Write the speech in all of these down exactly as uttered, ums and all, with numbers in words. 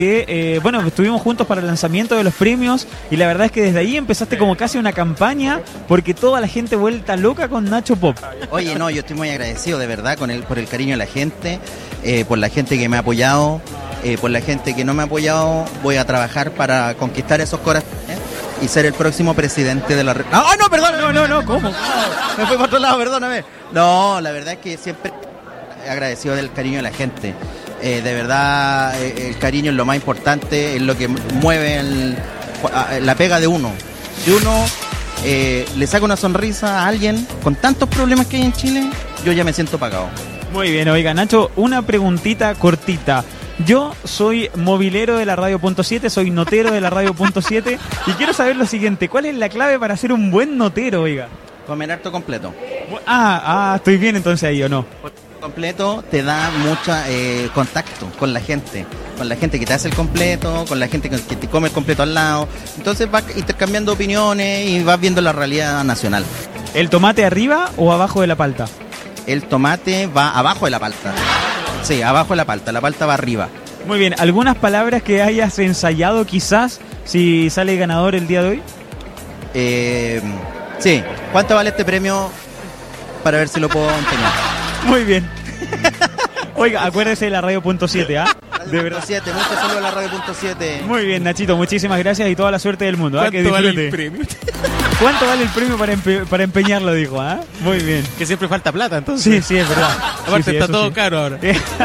que, eh, bueno, estuvimos juntos para el lanzamiento de los premios y la verdad es que desde ahí empezaste como casi una campaña porque toda la gente vuelta loca con Nacho Pop. Oye, no, yo estoy muy agradecido de verdad con el, por el cariño de la gente, eh, por la gente que me ha apoyado, eh, por la gente que no me ha apoyado. Voy a trabajar para conquistar esos corazones y ser el próximo presidente de la... Re- ¡Ah, no, perdón! No, no, no, ¿cómo? Me fui por otro lado, perdóname. No, la verdad es que siempre agradecido del cariño de la gente. Eh, de verdad, eh, el cariño es lo más importante, es lo que mueve el, la pega de uno. Si uno eh, le saca una sonrisa a alguien con tantos problemas que hay en Chile, yo ya me siento pagado. Muy bien, oiga, Nacho, una preguntita cortita. Yo soy movilero de la Radio Punto siete, soy notero de la Radio Punto siete y quiero saber lo siguiente, ¿cuál es la clave para ser un buen notero, oiga? Comer harto completo. Ah, ah, estoy bien entonces ahí, ¿o no? Completo te da mucho eh, contacto con la gente, con la gente que te hace el completo, con la gente que te come el completo al lado. Entonces vas intercambiando opiniones y vas viendo la realidad nacional. ¿El tomate arriba o abajo de la palta? El tomate va abajo de la palta. Sí, abajo de la palta, la palta va arriba. Muy bien, ¿algunas palabras que hayas ensayado quizás si sale ganador el día de hoy? Eh, sí, ¿cuánto vale este premio para ver si lo puedo empeñar? Muy bien. Oiga, acuérdese de la Radio Punto siete, ¿ah? ¿eh? De verdad. siete, muchos saludos a la Radio Punto siete. Muy bien, Nachito, muchísimas gracias y toda la suerte del mundo. ¿Cuánto ¿eh? Que vale el premio? ¿Cuánto vale el premio para, empe para empeñarlo, dijo? ¿eh? Muy bien. Que siempre falta plata, entonces. Sí, sí, es verdad. Aparte sí, sí, está todo sí. caro ahora.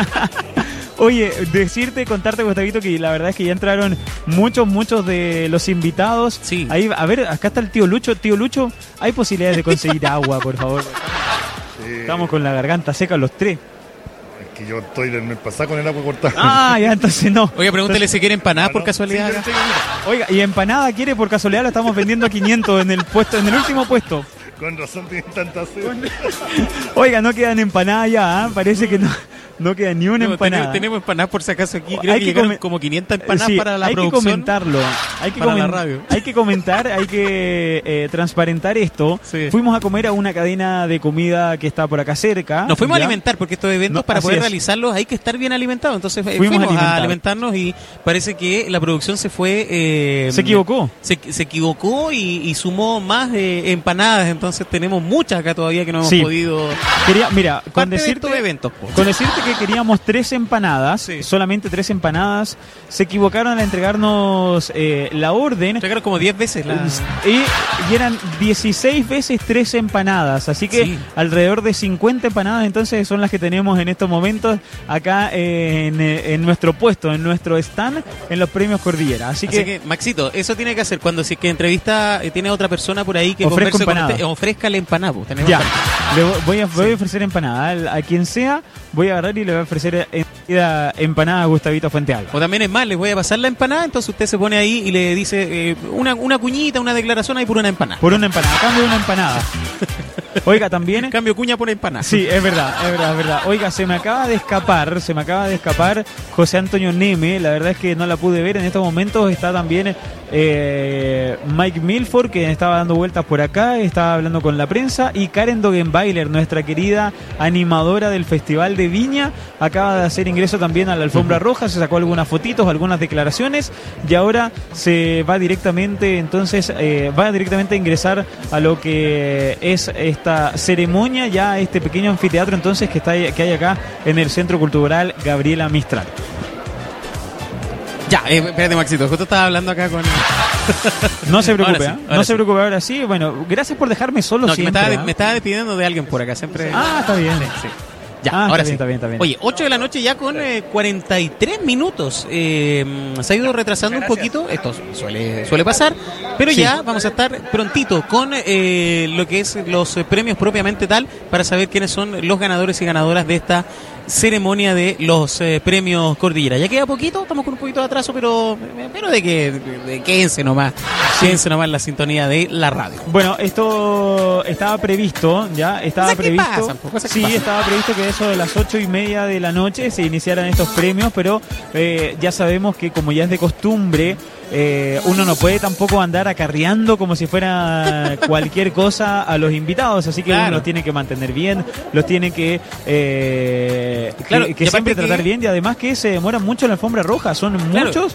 Oye, decirte, contarte, Gustavito, que la verdad es que ya entraron muchos, muchos de los invitados. Sí. Ahí, a ver, acá está el tío Lucho. Tío Lucho, ¿hay posibilidades de conseguir agua, por favor? Sí. Estamos con la garganta seca los tres. Es que yo estoy en el pasado con el agua cortada. Ah, ya, entonces no. Oiga, pregúntele Entonces, si quiere empanadas Ah, por no. casualidad. Sí, yo tengo una. oiga, y empanada quiere por casualidad, la estamos vendiendo a quinientos en el puesto, en el último puesto. Con razón tienen tanta sed. Oiga, no quedan empanadas ya, ¿eh? Parece que no, no queda ni una No, empanada. Tenemos, tenemos empanadas por si acaso aquí. Creo Hay que, que llegaron come- como quinientas empanadas Sí, para la hay producción. que comentarlo, hay que, para comen- la radio. hay que comentar, hay que eh, transparentar esto. Sí. Fuimos a comer a una cadena de comida que está por acá cerca. Nos fuimos ¿ya? a alimentar porque estos eventos No, para así poder es. realizarlos hay que estar bien alimentados. Entonces eh, Fuimos fuimos, a alimentar. a alimentarnos y parece que la producción se fue... eh, Se equivocó. Se, se equivocó y, y sumó más eh, empanadas. Entonces tenemos muchas acá todavía que no hemos Sí. podido... Quería, mira, con Parte de decirte, estos eventos. po. con decirte que queríamos tres empanadas, Sí. solamente tres empanadas, se equivocaron al entregarnos eh, la orden. Llegaron como diez veces la... Y, y eran dieciséis veces tres empanadas, así que Sí. alrededor de cincuenta empanadas entonces son las que tenemos en estos momentos acá en, en nuestro puesto, en nuestro stand, en los premios Cordillera. Así, Así que, Maxito, eso tiene que hacer cuando si es que entrevista eh, tiene otra persona por ahí que Ofrezco converse con empanada. usted, ofrezca la empanada. po. Tenemos ya, empanada. le voy a, voy a ofrecer empanada. A, a quien sea, voy a agarrar y le voy a ofrecer eh, empanada a Gustavito Fuentealba. O también es más, les voy a pasar la empanada, entonces usted se pone ahí y le dice eh, una, una cuñita, una declaración ahí por una empanada. Por una empanada, a cambio de una empanada. Oiga, también... En cambio, cuña por empanada. Sí, es verdad, es verdad, es verdad. Oiga, se me acaba de escapar, se me acaba de escapar José Antonio Neme. La verdad es que no la pude ver. En estos momentos está también eh, Mike Milford, que estaba dando vueltas por acá, estaba hablando con la prensa. Y Karen Dogenbailer, nuestra querida animadora del Festival de Viña, acaba de hacer ingreso también a la alfombra roja. Se sacó algunas fotitos, algunas declaraciones. Y ahora se va directamente, entonces, eh, va directamente a ingresar a lo que es esta ceremonia, ya este pequeño anfiteatro entonces que está que hay acá en el Centro Cultural Gabriela Mistral. Ya, eh, espérate, Maxito, justo estaba hablando acá con... No se preocupe, Ahora sí, ¿eh? ahora no sí. se preocupe, ahora sí. Bueno, gracias por dejarme solo No, que me siempre. estaba, ¿eh? me estaba despidiendo de alguien por acá, siempre... Ah, está bien. Sí, sí. Ya, Ah, ahora está sí. bien, está bien, está bien. Oye, ocho de la noche ya con eh, cuarenta y tres minutos. Eh, se ha ido retrasando un poquito, esto suele, suele pasar, pero Sí. ya vamos a estar prontito con eh, lo que es los eh, premios propiamente tal para saber quiénes son los ganadores y ganadoras de esta ceremonia de los eh, premios Cordillera. Ya queda poquito, estamos con un poquito de atraso, pero pero de que de, de, quédense nomás, quédense nomás en la sintonía de la radio. Bueno, esto estaba previsto, ya estaba Cosas que previsto. pasan, pues, cosas que sí, pasan. estaba previsto que eso de las ocho y media de la noche se iniciaran estos premios, pero eh, ya sabemos que como ya es de costumbre, eh, uno no puede tampoco andar acarreando como si fuera cualquier cosa a los invitados, así que Claro. uno los tiene que mantener bien, los tiene que, eh, Claro, que, que y siempre aparte tratar que- bien, y además que se demoran mucho en la alfombra roja, son Claro. muchos